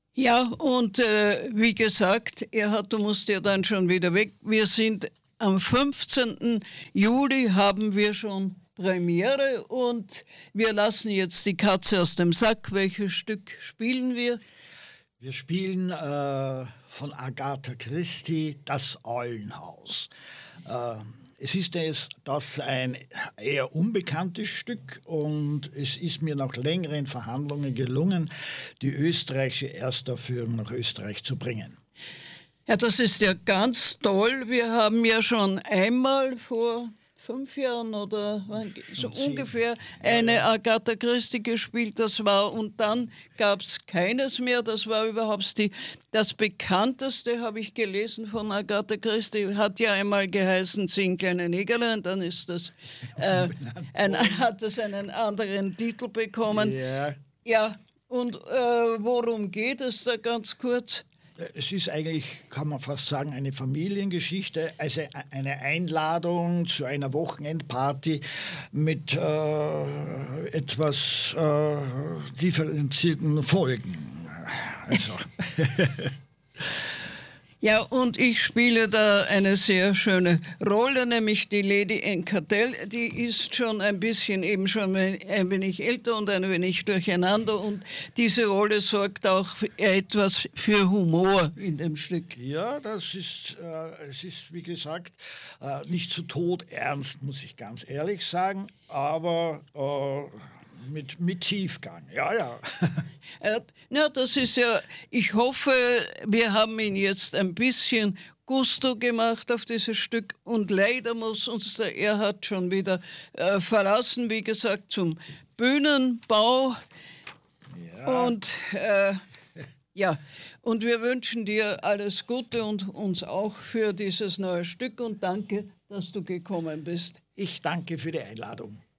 Ja, und wie gesagt, du musst ja dann schon wieder weg. Wir sind am 15. Juli haben wir schon Premiere und wir lassen jetzt die Katze aus dem Sack. Welches Stück spielen wir? Wir spielen von Agatha Christie Das Eulenhaus. Es ist das ein eher unbekanntes Stück und es ist mir nach längeren Verhandlungen gelungen, die österreichische Erstaufführung nach Österreich zu bringen. Ja, das ist ja ganz toll. Wir haben ja schon einmal vor 5 Jahren oder so ungefähr eine Agatha Christie gespielt. Und dann gab es keines mehr. Das war überhaupt das bekannteste, habe ich gelesen von Agatha Christie, hat ja einmal geheißen Zehn kleine Negerle und dann ist das, hat es einen anderen Titel bekommen. Ja, und worum geht es da ganz kurz? Es ist eigentlich, kann man fast sagen, eine Familiengeschichte, also eine Einladung zu einer Wochenendparty mit etwas differenzierten Folgen. Also. Ja, und ich spiele da eine sehr schöne Rolle, nämlich die Lady Encadelle. Die ist schon ein bisschen eben schon ein wenig älter und ein wenig durcheinander. Und diese Rolle sorgt auch etwas für Humor in dem Stück. Ja, es ist, wie gesagt, nicht zu todernst, muss ich ganz ehrlich sagen, aber mit Tiefgang, ja. Ja, das ist ja, ich hoffe, wir haben ihn jetzt ein bisschen Gusto gemacht auf dieses Stück und leider muss uns der Erhard schon wieder verlassen, wie gesagt, zum Bühnenbau. Ja. Und und wir wünschen dir alles Gute und uns auch für dieses neue Stück und danke, dass du gekommen bist. Ich danke für die Einladung.